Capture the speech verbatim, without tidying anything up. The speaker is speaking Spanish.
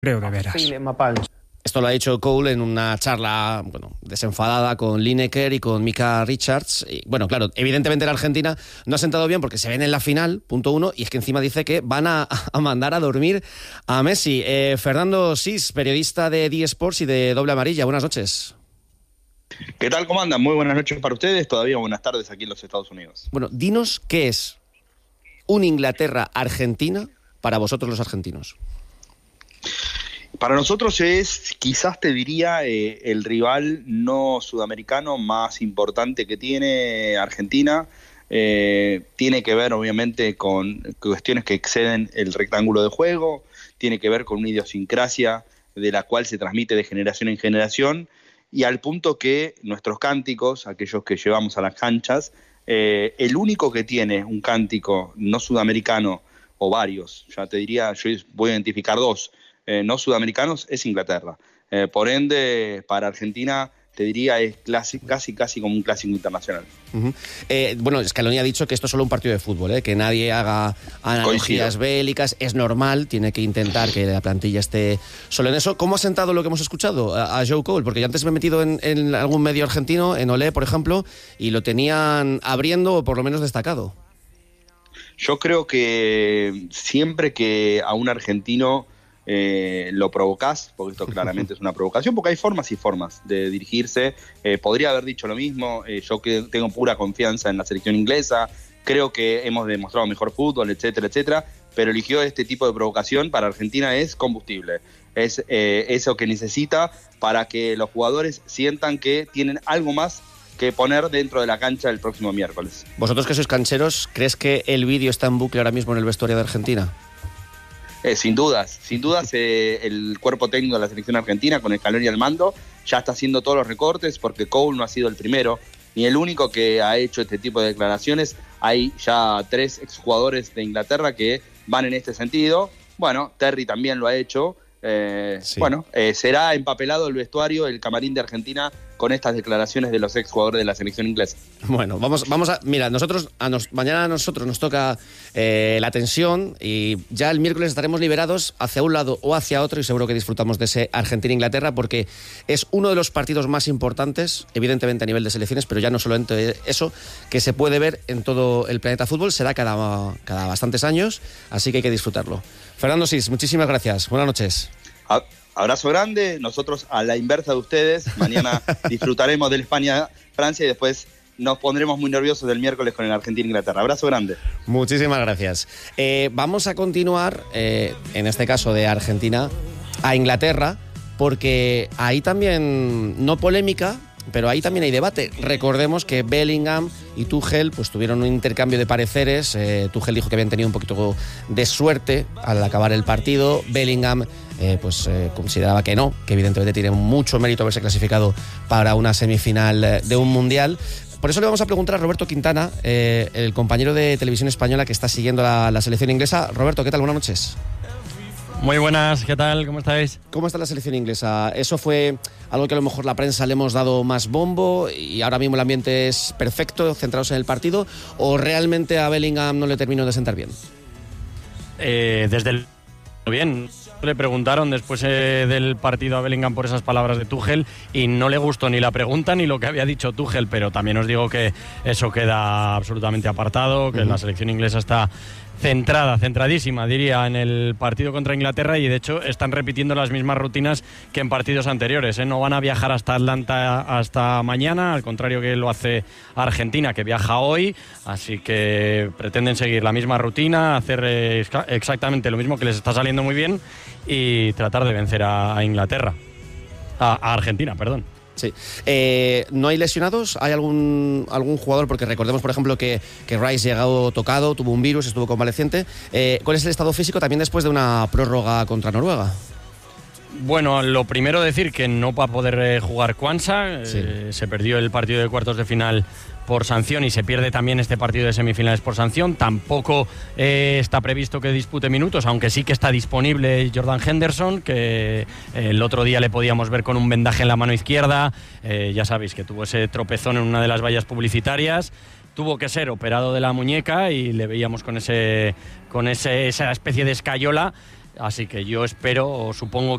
Creo que verás. Esto lo ha dicho Cole en una charla, bueno, desenfadada con Lineker y con Micah Richards. Y, bueno, claro, evidentemente la Argentina no ha sentado bien porque se ven en la final, punto uno, y es que encima dice que van a, a mandar a dormir a Messi. Eh, Fernando Sis, periodista de D Sports y de Doble Amarilla, buenas noches. ¿Qué tal? ¿Cómo andan? Muy buenas noches para ustedes, todavía buenas tardes aquí en los Estados Unidos. Bueno, dinos qué es un Inglaterra-Argentina para vosotros los argentinos. Para nosotros es, quizás te diría, eh, el rival no sudamericano más importante que tiene Argentina. Eh, tiene que ver, obviamente, con cuestiones que exceden el rectángulo de juego, tiene que ver con una idiosincrasia de la cual se transmite de generación en generación, y al punto que nuestros cánticos, aquellos que llevamos a las canchas, eh, el único que tiene un cántico no sudamericano, o varios, ya te diría, yo voy a identificar dos, Eh, no sudamericanos, es Inglaterra. Eh, por ende, para Argentina, te diría, es casi casi, casi como un clásico internacional. Uh-huh. Eh, bueno, Scaloni ha dicho que esto es solo un partido de fútbol, ¿eh? Que nadie haga analogías Coincido. bélicas, es normal, tiene que intentar que la plantilla esté solo en eso. ¿Cómo ha sentado lo que hemos escuchado a, a Joe Cole? Porque yo antes me he metido en, en algún medio argentino, en Olé, por ejemplo, y lo tenían abriendo o por lo menos destacado. Yo creo que siempre que a un argentino Eh, lo provocás, porque esto claramente es una provocación, porque hay formas y formas de dirigirse. Eh, podría haber dicho lo mismo, eh, yo que tengo pura confianza en la selección inglesa, creo que hemos demostrado mejor fútbol, etcétera, etcétera, pero eligió este tipo de provocación. Para Argentina es combustible, es eh, eso que necesita para que los jugadores sientan que tienen algo más que poner dentro de la cancha el próximo miércoles. Vosotros que sois cancheros, ¿crees que el vídeo está en bucle ahora mismo en el vestuario de Argentina? Eh, sin dudas, sin dudas eh, el cuerpo técnico de la selección argentina con Scaloni al mando ya está haciendo todos los recortes, porque Cole no ha sido el primero ni el único que ha hecho este tipo de declaraciones. Hay ya tres exjugadores de Inglaterra que van en este sentido. Bueno, Terry también lo ha hecho. Eh, sí. Bueno, eh, será empapelado el vestuario, el camarín de Argentina, con estas declaraciones de los exjugadores de la selección inglesa. Bueno, vamos, vamos a... Mira, nosotros a nos, mañana a nosotros nos toca eh, la tensión, y ya el miércoles estaremos liberados hacia un lado o hacia otro, y seguro que disfrutamos de ese Argentina-Inglaterra, porque es uno de los partidos más importantes, evidentemente a nivel de selecciones, pero ya no solamente eso, que se puede ver en todo el planeta fútbol. Será cada, cada bastantes años, así que hay que disfrutarlo. Fernando Sis, muchísimas gracias. Buenas noches. A- abrazo grande. Nosotros, a la inversa de ustedes, mañana disfrutaremos del España-Francia y después nos pondremos muy nerviosos del miércoles con el Argentina-Inglaterra. Abrazo grande. Muchísimas gracias. Eh, vamos a continuar, eh, en este caso de Argentina a Inglaterra, porque ahí también, no polémica, pero ahí también hay debate. Recordemos que Bellingham y Tuchel pues tuvieron un intercambio de pareceres. eh, Tuchel dijo que habían tenido un poquito de suerte al acabar el partido. Bellingham eh, pues eh, consideraba que no, que evidentemente tiene mucho mérito haberse clasificado para una semifinal de un mundial. Por eso le vamos a preguntar a Roberto Quintana, eh, el compañero de Televisión Española que está siguiendo la, la selección inglesa. Roberto, ¿qué tal? Buenas noches. Muy buenas, ¿qué tal? ¿Cómo estáis? ¿Cómo está la selección inglesa? ¿Eso fue algo que a lo mejor la prensa le hemos dado más bombo y ahora mismo el ambiente es perfecto, centrados en el partido, o realmente a Bellingham no le terminó de sentar bien? Eh, desde el... Bien, le preguntaron después eh, del partido a Bellingham por esas palabras de Tuchel y no le gustó ni la pregunta ni lo que había dicho Tuchel, pero también os digo que eso queda absolutamente apartado, que uh-huh. la selección inglesa está centrada, centradísima, diría, en el partido contra Inglaterra, y de hecho están repitiendo las mismas rutinas que en partidos anteriores, ¿eh? No van a viajar hasta Atlanta hasta mañana, al contrario que lo hace Argentina, que viaja hoy, así que pretenden seguir la misma rutina, hacer eh, exactamente lo mismo, que les está saliendo muy bien, y tratar de vencer a, a Inglaterra, a, a Argentina, perdón. Sí. Eh, ¿No hay lesionados? ¿Hay algún algún jugador? Porque recordemos, por ejemplo, que, que Rice llegado tocado, tuvo un virus, estuvo convaleciente. Eh, ¿Cuál es el estado físico también después de una prórroga contra Noruega? Bueno, lo primero decir que no va a poder eh, jugar Quansah, sí. eh, se perdió el partido de cuartos de final por sanción y se pierde también este partido de semifinales por sanción. Tampoco eh, está previsto que dispute minutos, aunque sí que está disponible Jordan Henderson, que eh, el otro día le podíamos ver con un vendaje en la mano izquierda. Eh, ya sabéis que tuvo ese tropezón en una de las vallas publicitarias. Tuvo que ser operado de la muñeca y le veíamos con ese con ese, esa especie de escayola. Así que yo espero, o supongo